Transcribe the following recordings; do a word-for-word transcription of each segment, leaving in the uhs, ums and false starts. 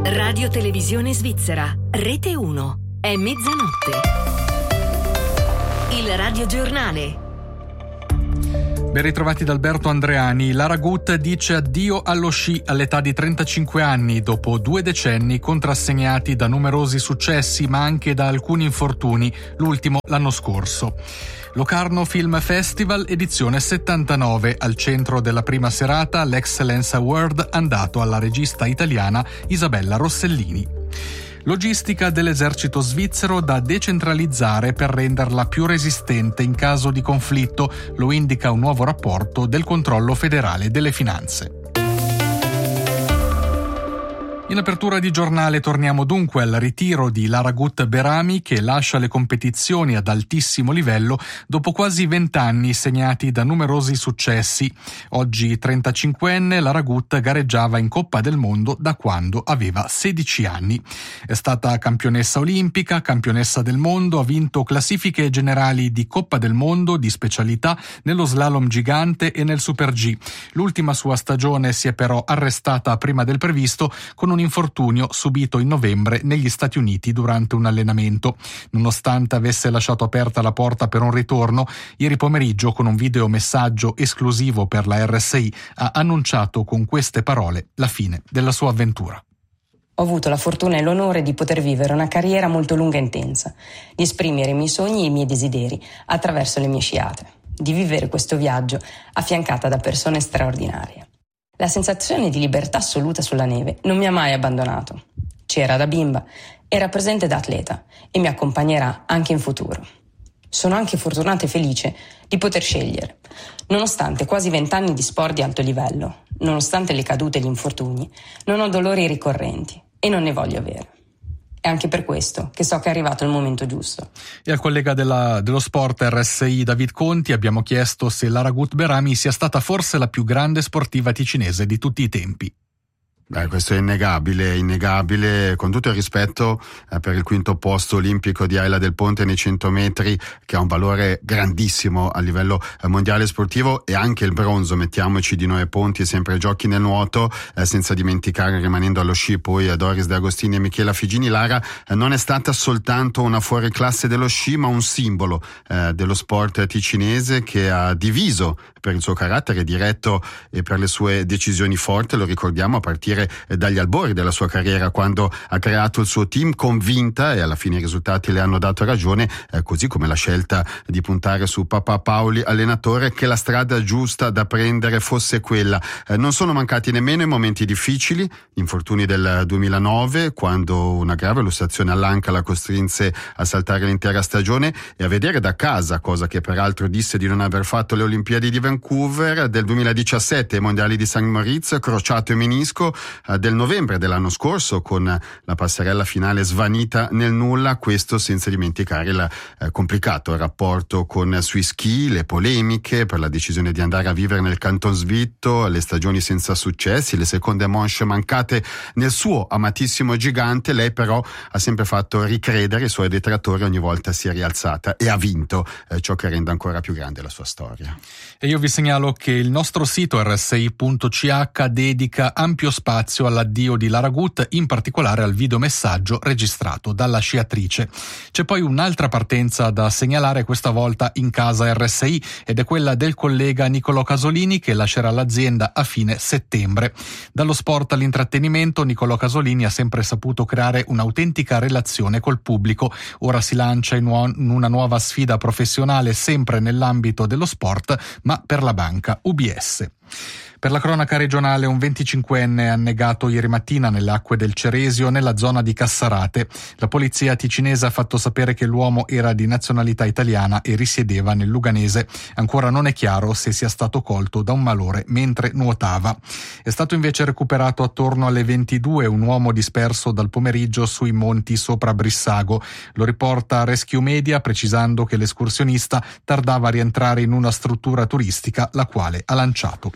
Radio Televisione Svizzera, Rete uno. È mezzanotte. Il radiogiornale. Ben ritrovati da Alberto Andreani. Lara Gut dice addio allo sci all'età di trentacinque anni, dopo due decenni contrassegnati da numerosi successi ma anche da alcuni infortuni, l'ultimo l'anno scorso. Locarno Film Festival, edizione settantanove, al centro della prima serata l'Excellence Award andato alla regista italiana Isabella Rossellini. Logistica dell'esercito svizzero da decentralizzare per renderla più resistente in caso di conflitto, lo indica un nuovo rapporto del controllo federale delle finanze. In apertura di giornale torniamo dunque al ritiro di Lara Gut Berami, che lascia le competizioni ad altissimo livello dopo quasi vent'anni segnati da numerosi successi. Oggi trentacinquenne, Lara Gut gareggiava in Coppa del Mondo da quando aveva sedici anni. È stata campionessa olimpica, campionessa del mondo, ha vinto classifiche generali di Coppa del Mondo di specialità nello slalom gigante e nel Super G. L'ultima sua stagione si è però arrestata prima del previsto con un un infortunio subito in novembre negli Stati Uniti durante un allenamento. Nonostante avesse lasciato aperta la porta per un ritorno, ieri pomeriggio con un videomessaggio esclusivo per la R S I ha annunciato con queste parole la fine della sua avventura. Ho avuto la fortuna e l'onore di poter vivere una carriera molto lunga e intensa, di esprimere i miei sogni e i miei desideri attraverso le mie sciate, di vivere questo viaggio affiancata da persone straordinarie. La sensazione di libertà assoluta sulla neve non mi ha mai abbandonato. C'era da bimba, era presente da atleta e mi accompagnerà anche in futuro. Sono anche fortunata e felice di poter scegliere. Nonostante quasi vent'anni di sport di alto livello, nonostante le cadute e gli infortuni, non ho dolori ricorrenti e non ne voglio avere. È anche per questo che so che è arrivato il momento giusto. E al collega della, dello sport R S I David Conti abbiamo chiesto se Lara Gut Berami sia stata forse la più grande sportiva ticinese di tutti i tempi. Beh, questo è innegabile, innegabile, con tutto il rispetto eh, per il quinto posto olimpico di Ayla del Ponte nei cento metri, che ha un valore grandissimo a livello eh, mondiale sportivo, e anche il bronzo, mettiamoci, di Noè Ponti e sempre giochi nel nuoto, eh, senza dimenticare, rimanendo allo sci, poi eh, Doris De Agostini e Michela Figini. Lara eh, non è stata soltanto una fuoriclasse dello sci, ma un simbolo eh, dello sport ticinese, che ha diviso per il suo carattere diretto e per le sue decisioni forti, lo ricordiamo, a partire dagli albori della sua carriera, quando ha creato il suo team convinta, e alla fine i risultati le hanno dato ragione, eh, così come la scelta di puntare su Papà Paoli allenatore, che la strada giusta da prendere fosse quella. Eh, non sono mancati nemmeno i momenti difficili, gli infortuni del duemilanove, quando una grave lussazione all'anca la costrinse a saltare l'intera stagione e a vedere da casa, cosa che peraltro disse di non aver fatto le Olimpiadi di Vancouver, del duemiladiciassette ai Mondiali di San Moritz, crociato e menisco, del novembre dell'anno scorso, con la passerella finale svanita nel nulla. Questo senza dimenticare il eh, complicato rapporto con sui ski, le polemiche per la decisione di andare a vivere nel Canton Svitto, le stagioni senza successi, le seconde manche mancate nel suo amatissimo gigante. Lei però ha sempre fatto ricredere i suoi detrattori, ogni volta si è rialzata e ha vinto, eh, ciò che rende ancora più grande la sua storia. E io vi segnalo che il nostro sito R S I punto C H dedica ampio spazio all'addio di Lara Gut, in particolare al videomessaggio registrato dalla sciatrice. C'è poi un'altra partenza da segnalare, questa volta in casa R S I, ed è quella del collega Nicolò Casolini, che lascerà l'azienda a fine settembre. Dallo sport all'intrattenimento, Nicolò Casolini ha sempre saputo creare un'autentica relazione col pubblico. Ora si lancia in una nuova sfida professionale sempre nell'ambito dello sport, ma per la banca U B S. Per la cronaca regionale, un venticinquenne è annegato ieri mattina nelle acque del Ceresio, nella zona di Cassarate. La polizia ticinese ha fatto sapere che l'uomo era di nazionalità italiana e risiedeva nel Luganese. Ancora non è chiaro se sia stato colto da un malore mentre nuotava. È stato invece recuperato attorno alle ventidue un uomo disperso dal pomeriggio sui monti sopra Brissago. Lo riporta Rescue Media, precisando che l'escursionista tardava a rientrare in una struttura turistica, la quale ha lanciato l'allarme.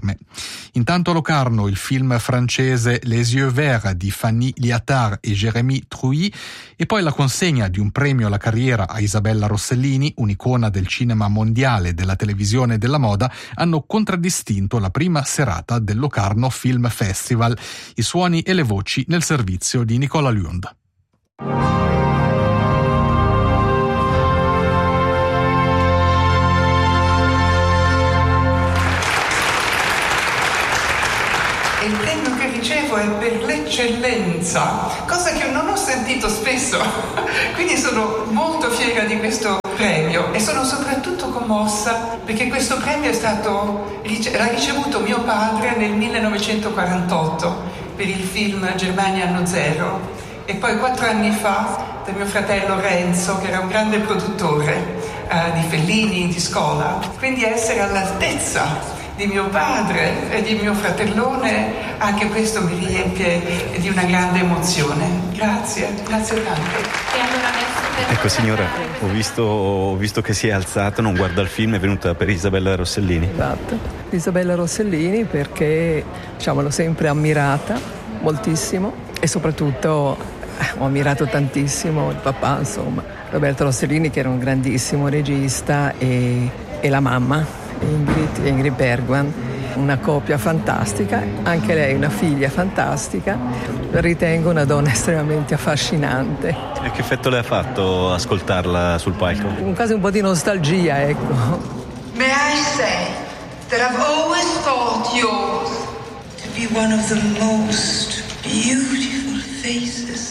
firme. Intanto a Locarno il film francese Les Yeux Verts di Fanny Liattard e Jérémy Trouy e poi la consegna di un premio alla carriera a Isabella Rossellini, un'icona del cinema mondiale, della televisione e della moda, hanno contraddistinto la prima serata del Locarno Film Festival. I suoni e le voci nel servizio di Nicola Lund. Il premio che ricevo è per l'eccellenza, cosa che non ho sentito spesso, quindi sono molto fiera di questo premio e sono soprattutto commossa perché questo premio è stato, l'ha ricevuto mio padre nel millenovecentoquarantotto per il film Germania anno zero e poi quattro anni fa da mio fratello Renzo, che era un grande produttore uh, di Fellini, di Scola, quindi essere all'altezza di mio padre e di mio fratellone, anche questo mi riempie di una grande emozione. Grazie, grazie tanto. Ecco signora, ho visto, ho visto che si è alzata, non guarda il film, è venuta per Isabella Rossellini. Esatto, Isabella Rossellini perché diciamo, l'ho sempre ammirata moltissimo e soprattutto eh, ho ammirato tantissimo il papà, insomma, Roberto Rossellini, che era un grandissimo regista, e, e la mamma Ingrid, Ingrid Bergman, una coppia fantastica, anche lei una figlia fantastica, la ritengo una donna estremamente affascinante. E che effetto le ha fatto ascoltarla sul palco? Quasi un po' di nostalgia, ecco. May I say that I've always thought yours to be one of the most beautiful faces.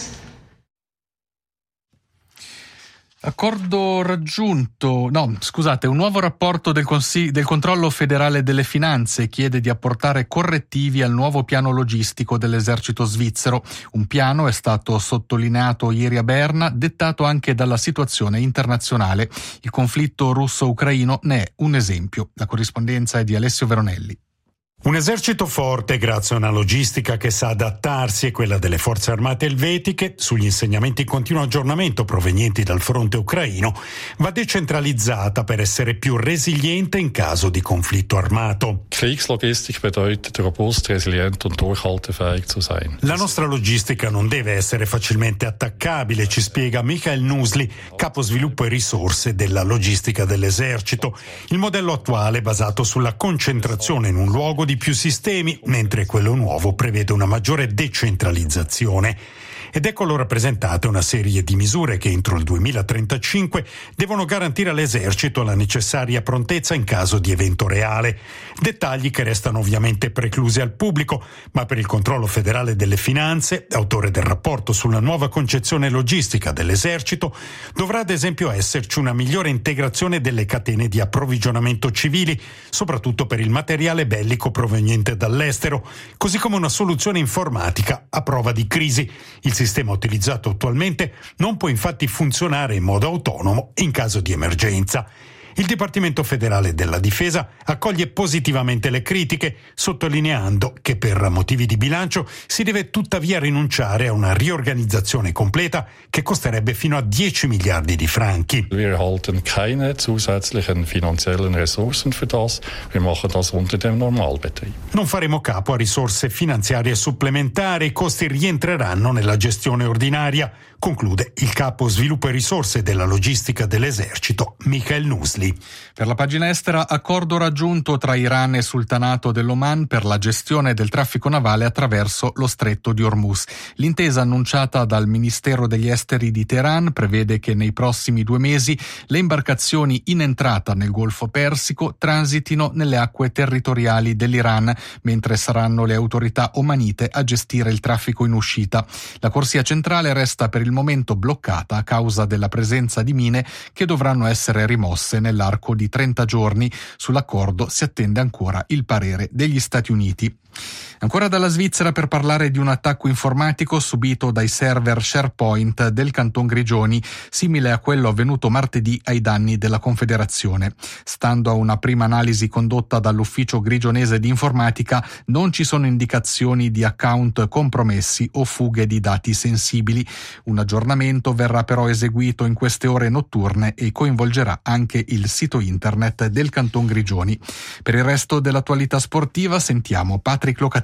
Accordo raggiunto, no, scusate, un nuovo rapporto del, Consiglio, del Controllo Federale delle Finanze chiede di apportare correttivi al nuovo piano logistico dell'esercito svizzero. Un piano è stato sottolineato ieri a Berna, dettato anche dalla situazione internazionale. Il conflitto russo-ucraino ne è un esempio. La corrispondenza è di Alessio Veronelli. Un esercito forte grazie a una logistica che sa adattarsi è quella delle forze armate elvetiche. Sugli insegnamenti in continuo aggiornamento provenienti dal fronte ucraino va decentralizzata per essere più resiliente in caso di conflitto armato. Kriegslogistik bedeutet robust, resilient und durchhaltefähig zu sein. La nostra logistica non deve essere facilmente attaccabile, ci spiega Michael Nusli, capo sviluppo e risorse della logistica dell'esercito. Il modello attuale è basato sulla concentrazione in un luogo di più sistemi, mentre quello nuovo prevede una maggiore decentralizzazione. Ed ecco rappresentate una serie di misure che entro il duemilatrentacinque devono garantire all'esercito la necessaria prontezza in caso di evento reale. Dettagli che restano ovviamente preclusi al pubblico, ma per il Controllo Federale delle Finanze, autore del rapporto sulla nuova concezione logistica dell'esercito, dovrà ad esempio esserci una migliore integrazione delle catene di approvvigionamento civili, soprattutto per il materiale bellico proveniente dall'estero, così come una soluzione informatica a prova di crisi. Il Il sistema utilizzato attualmente non può infatti funzionare in modo autonomo in caso di emergenza. Il Dipartimento Federale della Difesa accoglie positivamente le critiche, sottolineando che per motivi di bilancio si deve tuttavia rinunciare a una riorganizzazione completa che costerebbe fino a dieci miliardi di franchi. Wir erhalten keine zusätzlichen finanziellen Ressourcen für das. Wir machen das unter dem Normalbetrieb. Non faremo capo a risorse finanziarie supplementari, i costi rientreranno nella gestione ordinaria, conclude il capo sviluppo e risorse della logistica dell'esercito, Michael Nusli. Per la pagina estera, accordo raggiunto tra Iran e Sultanato dell'Oman per la gestione del traffico navale attraverso lo stretto di Hormuz. L'intesa annunciata dal Ministero degli Esteri di Teheran prevede che nei prossimi due mesi le imbarcazioni in entrata nel Golfo Persico transitino nelle acque territoriali dell'Iran, mentre saranno le autorità omanite a gestire il traffico in uscita. La corsia centrale resta per il momento bloccata a causa della presenza di mine che dovranno essere rimosse nell'arco di trenta giorni. Sull'accordo si attende ancora il parere degli Stati Uniti. Ancora dalla Svizzera per parlare di un attacco informatico subito dai server SharePoint del Canton Grigioni, simile a quello avvenuto martedì ai danni della Confederazione. Stando a una prima analisi condotta dall'Ufficio Grigionese di Informatica, non ci sono indicazioni di account compromessi o fughe di dati sensibili. Un aggiornamento verrà però eseguito in queste ore notturne e coinvolgerà anche il sito internet del Canton Grigioni. Per il resto dell'attualità sportiva sentiamo Patrick Locatelli.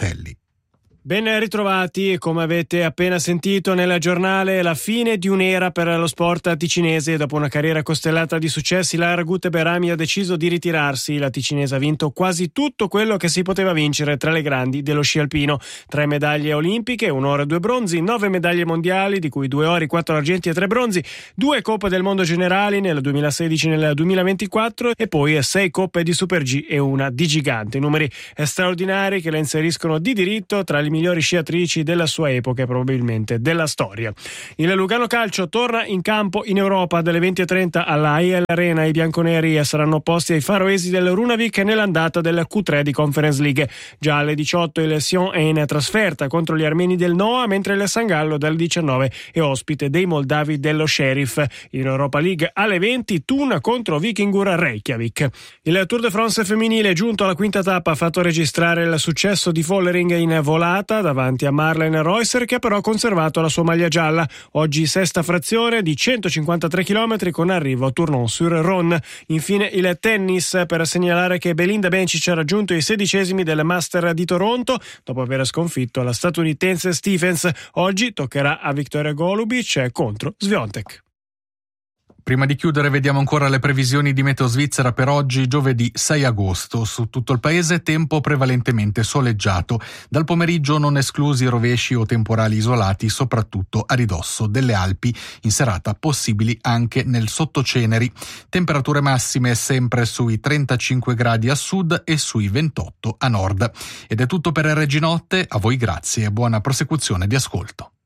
Ben ritrovati, come avete appena sentito nel giornale, la fine di un'era per lo sport ticinese. Dopo una carriera costellata di successi, la Aragut Berami ha deciso di ritirarsi. La ticinese ha vinto quasi tutto quello che si poteva vincere tra le grandi dello sci alpino. Tre medaglie olimpiche, un oro e due bronzi, nove medaglie mondiali, di cui due ori, quattro argenti e tre bronzi, due coppe del mondo generali nel duemilasedici e nel duemilaventiquattro e poi sei coppe di Super G e una di gigante. Numeri straordinari che la inseriscono di diritto tra le migliori sciatrici della sua epoca e probabilmente della storia. Il Lugano Calcio torna in campo in Europa dalle venti e trenta alla A I L Arena. I bianconeri saranno opposti ai faroesi del Runavik nell'andata del Q tre di Conference League. Già alle diciotto il Sion è in trasferta contro gli armeni del Noah, mentre il San Gallo dalle diciannove è ospite dei moldavi dello Sheriff. In Europa League alle venti Thun contro Vikingur Reykjavik. Il Tour de France femminile, giunto alla quinta tappa, ha fatto registrare il successo di Vollering in volata davanti a Marlene Reusser, che ha però conservato la sua maglia gialla. Oggi sesta frazione di centocinquantatré chilometri con arrivo a Tournon-sur-Rhône. Infine il tennis, per segnalare che Belinda Bencic ha raggiunto i sedicesimi del Master di Toronto dopo aver sconfitto la statunitense Stephens. Oggi toccherà a Victoria Golubic contro Swiatek. Prima di chiudere vediamo ancora le previsioni di Meteo Svizzera per oggi, giovedì sei agosto. Su tutto il paese tempo prevalentemente soleggiato. Dal pomeriggio non esclusi rovesci o temporali isolati, soprattutto a ridosso delle Alpi. In serata possibili anche nel Sottoceneri. Temperature massime sempre sui trentacinque gradi a sud e sui ventotto a nord. Ed è tutto per R G Notte, a voi grazie e buona prosecuzione di ascolto.